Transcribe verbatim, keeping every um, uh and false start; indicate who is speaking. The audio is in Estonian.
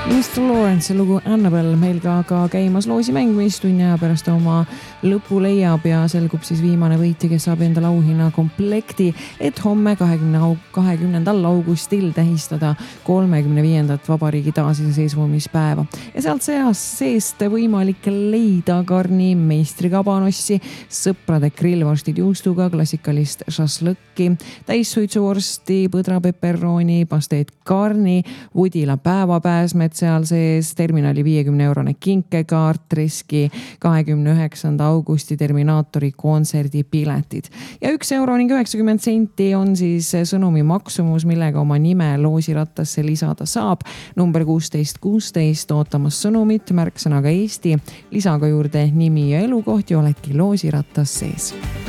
Speaker 1: mister Lawrence lugu Annabelle meil ka, ka käimas loosimäng, mis tunni aja pärast oma lõpu leiab ja selgub siis viimane võitja, kes saab endale auhinna komplekti, et homme kahekümnendal augustil tähistada kolmekümne viiendat vabariigi taasiseseisvumispäeva. Ja sealt seest võimalik leida Karni meistrikabanossi, sõprade grillvorstid juustuga, klassikalist šašlõkki, täissuitsuvorsti, põdra peperrooni, pasteed Karni, Udila päevapääsmed seal sees, terminali viiekümne eurone kinkekaart, Reski kahekümne üheksanda augusti Terminaatori kontserdi piletid. Ja üks euro ning üheksakümmend senti on siis sõnumi maksumus, millega oma nime loosirattasse lisada saab. Number kuusteist kuusteist ootamas sõnumit, märksõnaga Eesti, lisaga juurde nimi ja elukoht ja oledki loosiratas sees.